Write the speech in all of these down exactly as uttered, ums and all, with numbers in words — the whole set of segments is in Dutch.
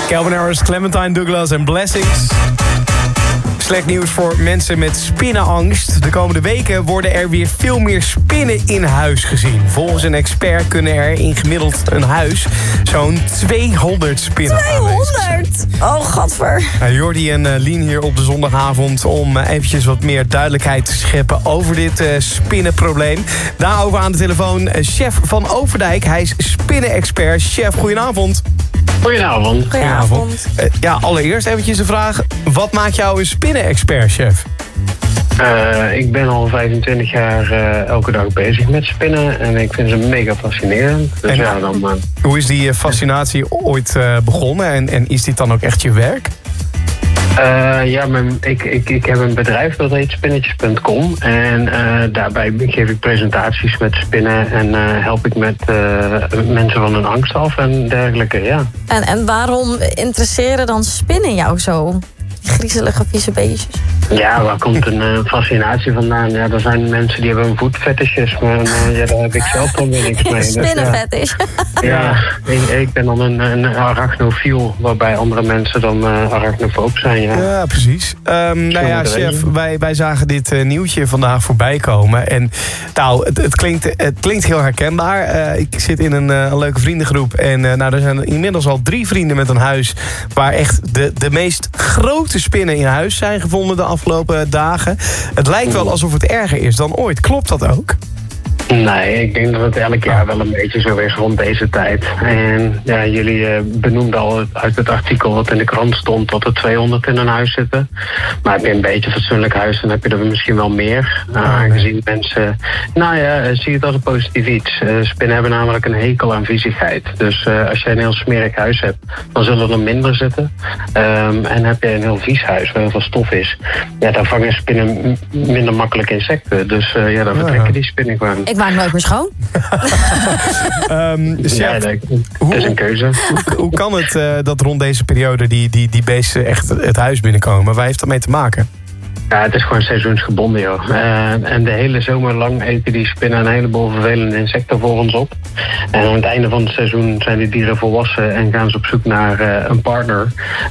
Calvin Harris, Clementine Douglas en Blessings. Slecht nieuws voor mensen met spinnenangst. De komende weken worden er weer veel meer spinnen in huis gezien. Volgens een expert kunnen er in gemiddeld een huis zo'n tweehonderd spinnen tweehonderd? Oh, gadver. Nou, Jordi en uh, Lien hier op de zondagavond om uh, eventjes wat meer duidelijkheid te scheppen over dit uh, spinnenprobleem. Daarover aan de telefoon uh, chef van Overdijk. Hij is spinnenexpert. Chef, goedenavond. Goedenavond. Goedenavond. Uh, ja, allereerst eventjes de vraag. Wat maakt jou een spinnenexpert, chef? Uh, ik ben al vijfentwintig jaar uh, elke dag bezig met spinnen. En ik vind ze mega fascinerend. Dus en, ja, dan, uh, hoe is die uh, fascinatie ooit uh, begonnen? En, en is dit dan ook echt je werk? Uh, ja, mijn, ik, ik, ik heb een bedrijf dat heet spinnetjes punt com. En uh, daarbij geef ik presentaties met spinnen. En uh, help ik met uh, mensen van hun angst af en dergelijke, ja. En, en waarom interesseren dan spinnen jou zo? Die griezelige, vieze beestjes. Ja, waar komt een uh, fascinatie vandaan? Ja, er zijn mensen die hebben een voetfetishisme. En uh, ja, daar heb ik zelf dan weer niks mee. Spinnenfetish. Dus, ja, ja ik, ik ben dan een, een arachnofiel, waarbij andere mensen dan uh, arachnofoob zijn. Ja, ja precies. Um, nou ja, chef, wij, wij zagen dit uh, nieuwtje vandaag voorbij komen. En nou, het, het, klinkt, het klinkt heel herkenbaar. Uh, ik zit in een, uh, een leuke vriendengroep. En uh, nou, er zijn inmiddels al drie vrienden met een huis waar echt de, de meest grote spinnen in huis zijn gevonden de afgelopen dagen. Het lijkt wel alsof het erger is dan ooit. Klopt dat ook? Nee, ik denk dat het elk jaar wel een beetje zo is rond deze tijd. En ja, jullie uh, benoemden al uit het artikel wat in de krant stond dat er tweehonderd in een huis zitten. Maar heb je een beetje een fatsoenlijk huis, dan heb je er misschien wel meer. Uh, aangezien mensen, nou ja, zie het als een positief iets. Uh, spinnen hebben namelijk een hekel aan viezigheid. Dus uh, als jij een heel smerig huis hebt, dan zullen er minder zitten. Um, en heb je een heel vies huis waar heel veel stof is, ja, dan vangen spinnen minder makkelijk insecten. Dus uh, ja, dan ja. vertrekken die spinnen gewoon. Ik maak nooit meer schoon. um, chef, ja, dat, dat is een keuze. Hoe, hoe kan het uh, dat rond deze periode die, die, die beesten echt het huis binnenkomen? Waar heeft dat mee te maken? Ja, het is gewoon seizoensgebonden, joh. Uh, en de hele zomer lang eten die spinnen een heleboel vervelende insecten voor ons op. En aan het einde van het seizoen zijn die dieren volwassen en gaan ze op zoek naar uh, een partner.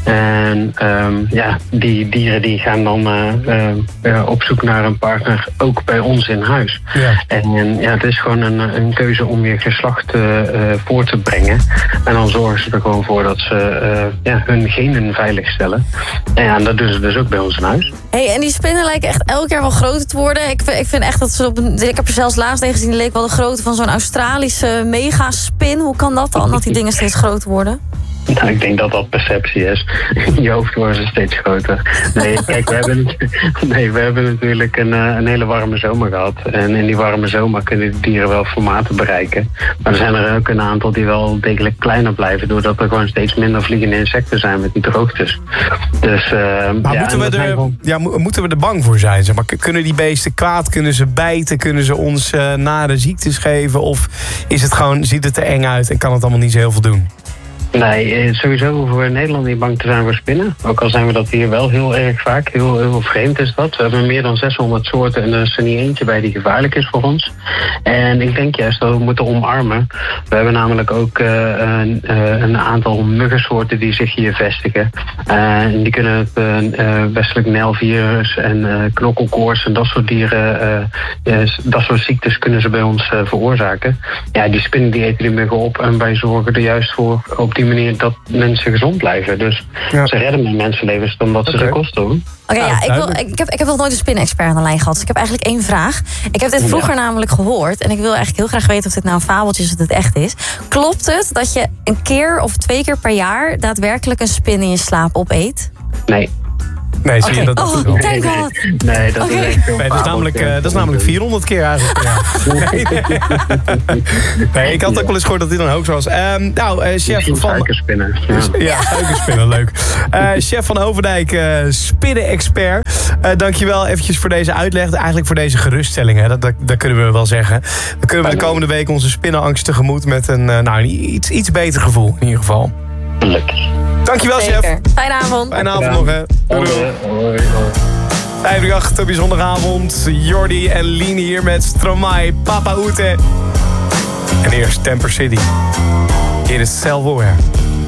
En um, ja, die dieren die gaan dan uh, uh, uh, op zoek naar een partner ook bij ons in huis. Ja. En, en ja, het is gewoon een, een keuze om je geslacht uh, uh, voor te brengen. En dan zorgen ze er gewoon voor dat ze uh, ja, hun genen veiligstellen. En ja, dat doen ze dus ook bij ons in huis. Hey, en die spinnen lijken echt elk jaar wel groter te worden. Ik, ik vind echt dat ze op een, ik heb er zelfs laatst tegen gezien, die leek wel de grootte van zo'n Australische megaspin. Hoe kan dat dan, dat die dingen steeds groter worden? Nou, ik denk dat dat perceptie is. In je hoofd worden ze steeds groter. Nee, kijk, we hebben, nee, we hebben natuurlijk een, een hele warme zomer gehad. En in die warme zomer kunnen de dieren wel formaten bereiken. Maar er zijn er ook een aantal die wel degelijk kleiner blijven, doordat er gewoon steeds minder vliegende insecten zijn met die droogtes. Dus, uh, maar ja, moeten, we er, gewoon... ja, moeten we er bang voor zijn? Zeg maar, kunnen die beesten kwaad? Kunnen ze bijten? Kunnen ze ons uh, nare ziektes geven? Of is het gewoon, ziet het er eng uit en kan het allemaal niet zo heel veel doen? Nee, sowieso hoeven we in Nederland niet bang te zijn voor spinnen. Ook al zijn we dat hier wel heel erg vaak. Heel, heel vreemd is dat. We hebben meer dan zeshonderd soorten en er is er niet eentje bij die gevaarlijk is voor ons. En ik denk juist dat we moeten omarmen. We hebben namelijk ook uh, een, uh, een aantal muggensoorten die zich hier vestigen. Uh, en die kunnen het uh, westelijk nijlvirus en uh, knokkelkoorts en dat soort dieren, uh, uh, dat soort ziektes kunnen ze bij ons uh, veroorzaken. Ja, die spinnen die eten die muggen op en wij zorgen er juist voor op die manier dat mensen gezond blijven. Dus ja. Ze redden meer mensenlevens dan dat ze okay. ze kosten. Oké, okay, ja, ik, wil, ik, heb, ik heb nog nooit een spinnenexpert aan de lijn gehad. Dus ik heb eigenlijk één vraag. Ik heb dit vroeger ja. namelijk gehoord. En ik wil eigenlijk heel graag weten of dit nou een fabeltje is of het echt is. Klopt het dat je een keer of twee keer per jaar daadwerkelijk een spin in je slaap opeet? Nee. Nee, zie okay. je dat? Oh, dat thank God. Nee, dat, okay. is, echt nee, dat, is namelijk, uh, dat is namelijk vierhonderd keer eigenlijk. Ja. Nee, nee. nee, ik had ook wel eens gehoord dat dit een hoax was. Um, nou, uh, chef van... Suikerspinnen. Ja, ja suikerspinnen, leuk. Uh, chef van Overdijk, uh, spinnen-expert. Uh, dankjewel eventjes voor deze uitleg. Eigenlijk voor deze geruststelling, hè. Dat, dat, dat kunnen we wel zeggen. Dan kunnen we de komende week onze spinnenangst tegemoet met een, uh, nou, een iets, iets beter gevoel in ieder geval. Gelukkig. Dankjewel, chef. Fijne avond. Fijne avond nog, hè. Doei, doei. vijf drie acht op je zondagavond. Jordi en Lien hier met Stromae, Papa Oete. En eerst Temper City. Hier is Self-Aware.